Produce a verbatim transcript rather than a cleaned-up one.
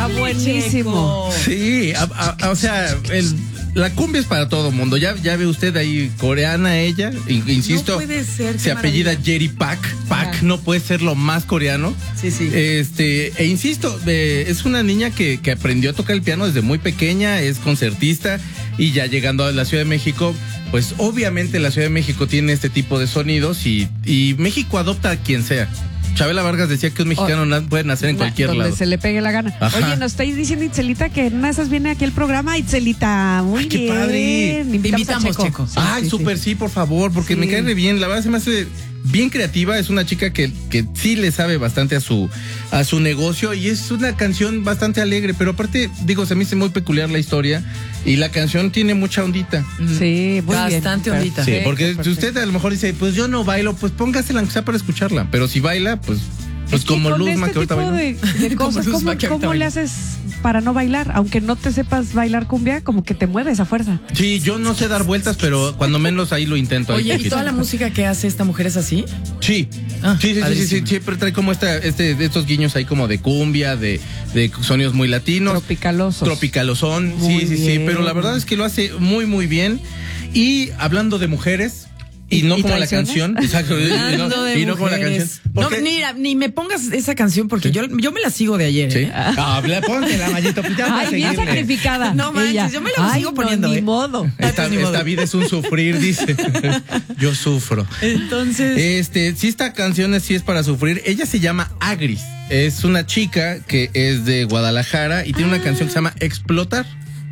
buenísimo. Sí, a, a, o sea, el, la cumbia es para todo mundo. Ya, ya ve usted ahí, coreana ella, insisto. No puede ser. Se apellida Jerry Pak. Pak ah. no puede ser lo más coreano. Sí, sí. Este, e insisto, eh, es una niña que, que aprendió a tocar el piano desde muy pequeña, es concertista y ya llegando a la Ciudad de México, pues obviamente la Ciudad de México tiene este tipo de sonidos y, y México adopta a quien sea. Chabela Vargas decía que un mexicano oh, puede nacer en na, cualquier donde lado. se le pegue la gana. Ajá. Oye, nos estáis diciendo, Itzelita, que en una de esas viene aquí el programa. Itzelita, muy Ay, qué bien. padre. Invitamos, Invitamos a Checo. Checo. Sí, Ay, sí, súper sí. sí, por favor, porque sí. me cae re bien. La verdad se me hace bien creativa. Es una chica que, que sí le sabe bastante a su, a su negocio y es una canción bastante alegre, pero aparte, digo, se me hace muy peculiar la historia y la canción tiene mucha ondita. Sí, muy bastante bien. ondita. Sí, porque si usted a lo mejor dice, pues yo no bailo, pues póngasela aunque sea para escucharla, pero si baila, pues... Pues es que como con Luzma este que ahorita tipo de, de cosas, como ¿cómo, Luzma, ¿cómo le haces para no bailar? Aunque no te sepas bailar cumbia, como que te mueves a fuerza. Sí, yo no sé dar vueltas, pero cuando menos ahí lo intento. Oye, ahí ¿y toda la música que hace esta mujer es así? Sí, ah, sí, sí, sí, sí, sí, siempre trae como esta, este, de estos guiños ahí como de cumbia, de, de sonidos muy latinos. Tropicalosos. Tropicalosón, sí, sí, sí, pero la verdad es que lo hace muy, muy bien. Y hablando de mujeres... Y no ¿Y como la canción, exacto, y no, y no como la canción. No, mira, ni me pongas esa canción porque ¿sí? yo, yo me la sigo de ayer. ¿Sí? ¿eh? Ah, ponte la mallita. Ay, bien sacrificada. No manches, ella. Yo me la Ay, sigo poniendo. No, ¿eh? Ni modo. Esta, Ay, pues, ni esta modo. vida es un sufrir, dice. Yo sufro. Entonces. Este, sí, esta canción sí es para sufrir. Ella se llama Agris. Es una chica que es de Guadalajara y tiene ah. una canción que se llama Explotar.